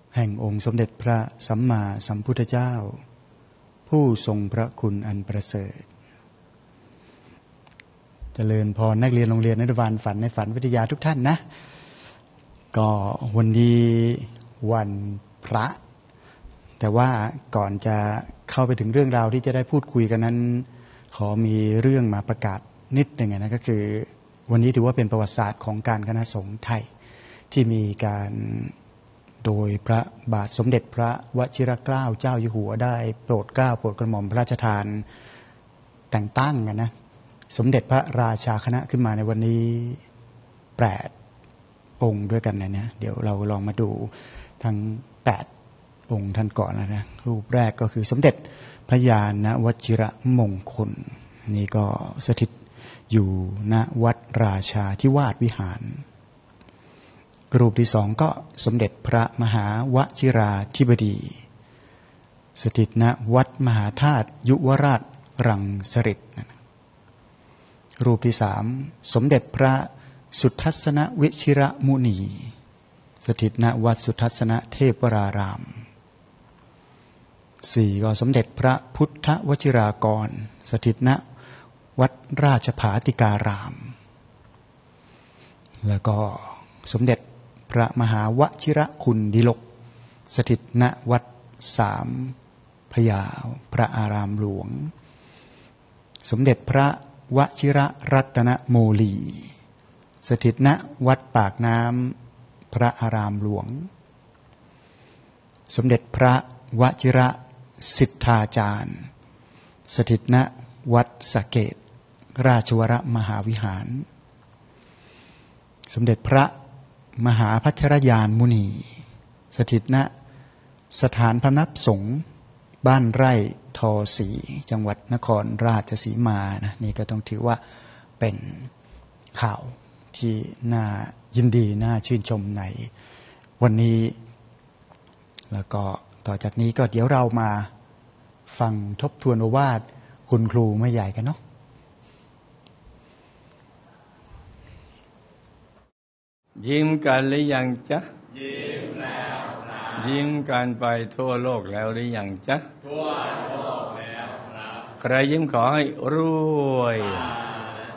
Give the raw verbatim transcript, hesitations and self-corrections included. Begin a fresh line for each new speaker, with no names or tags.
แห่งองค์สมเด็จพระสัมมาสัมพุทธเจ้าผู้ทรงพระคุณอันประเสริฐเจริญพรนักเรียนโรงเรียนนฤวาลฝันในฝันวิทยาทุกท่านนะก็วันนี้วันพระแต่ว่าก่อนจะเข้าไปถึงเรื่องราวที่จะได้พูดคุยกันนั้นขอมีเรื่องมาประกาศนิดหนึ่งนะก็คือวันนี้ถือว่าเป็นประวัติศาสตร์ของการคณะสงฆ์ไทยที่มีการโดยพระบาทสมเด็จพระวชิรเกล้าเจ้าอยู่หัวได้โปรดเกล้าโปรดกระหม่อมพระราชทานแต่งตั้งกันนะสมเด็จพระราชาคณะขึ้นมาในวันนี้แปดองค์ด้วยกันนะเนี่ยเดี๋ยวเราลองมาดูทั้งแปดองค์ท่านก่อนนะรูปแรกก็คือสมเด็จพระญาณวชิรมงคลนี่ก็สถิตอยู่ณวัดราชาธิวาสวิหารรูปที่สองก็สมเด็จพระมหาวชิราธิบดีสถิตณวัดมหาธาตุยุวราชรังสฤษฎ์รูปที่สามสมเด็จพระสุทัศนวิชิระมุนีสถิตณวัดสุทัศนเทพวรารามสี่ก็สมเด็จพระพุทธวชิรากรสถิตณวัดราชภาติการามแล้วก็สมเด็จพระมหาวชิรคุณดิลกสถิตณวัดสามพยาพระอารามหลวงสมเด็จพระวชิรรัตนโมลีสถิตณวัดปากน้ำพระอารามหลวงสมเด็จพระวชิรสิทธาจารย์สถิตณวัดสะเกษราชวรมหาวิหารสมเด็จพระมหาพัชรยานมุนีสถิตณสถานพำนักสงฆ์บ้านไร่ทอศรีจังหวัดนครราชสีมานะนี่ก็ต้องถือว่าเป็นข่าวที่น่ายินดีน่าชื่นชมในวันนี้แล้วก็ต่อจากนี้ก็เดี๋ยวเรามาฟังทบทวนโอวาทคุณครูแม่ใหญ่กันเนาะ
ยิ้มกันหรือยังจ๊ะยิ้มแล้วครับยิ้มกันไปทั่วโลกแล้วหรือยังจ๊ะทั่วโลกแล้วครับใครยิ้มขอให้รวย